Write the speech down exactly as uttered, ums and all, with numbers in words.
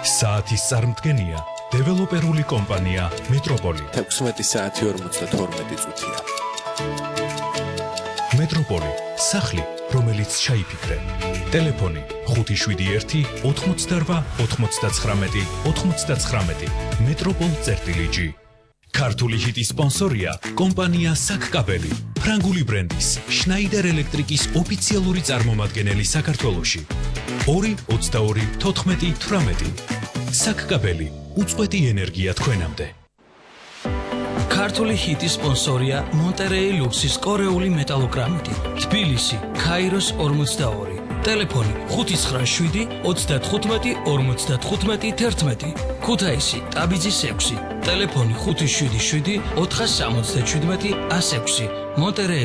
საათის წარმდგენია დეველოპერული კომპანია მეტროპოლი. ექვსმეტი საათი ორმოცდათორმეტი წუთია. მეტროპოლი, სახლი, რომელიც ჩაიფიქრე. ტელეფონი ხუთი შვიდი ერთი ოთხმოცდარვა ოთხმოცდაცხრამეტი ოთხმოცდაცხრამეტი. მეტროპოლ წერტილი ჯი. ქართული ჰიტის სპონსორია კომპანია საკკაბელი, ფრანგული ბრენდის შნაიდერ ელექტრიკის ოფიციალური წარმომადგენელი საქართველოში. ორი ოცდაორი თოთხმეტი თვრამეტი. საკკაბელი, უწყვეტი ენერგია თქვენამდე. ქართული ჰიტის სპონსორია მონტერეი ლუქსის კორეული მეტალოგრამიტი, თბილისი, ქაიროს ორმოცდაორი. ტელეფონი ხუთი ცხრა შვიდი ოცდათხუთმეტი ორმოცდათხუთმეტი თერთმეტი. ქუთაისი, ტაბიძის ექვსი. ტელეფონი ხუთი შვიდი შვიდი ოთხასამოცდაჩვიდმეტი ასექვსი. მონტერეი